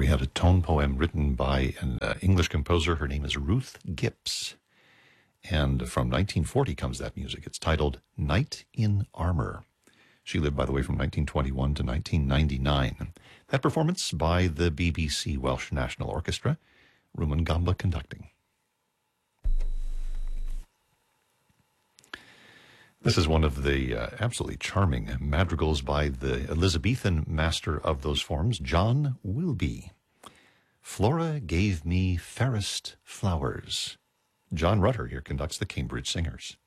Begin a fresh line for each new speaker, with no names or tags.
we had a tone poem written by an English composer. Her name is Ruth Gips. And from 1940 comes that music. It's titled Knight in Armor. She lived, by the way, from 1921 to 1999. That performance by the BBC Welsh National Orchestra, Rumen Gamba conducting. This is one of the absolutely charming madrigals by the Elizabethan master of those forms, John Wilbye. Flora gave me fairest flowers. John Rutter here conducts the Cambridge Singers.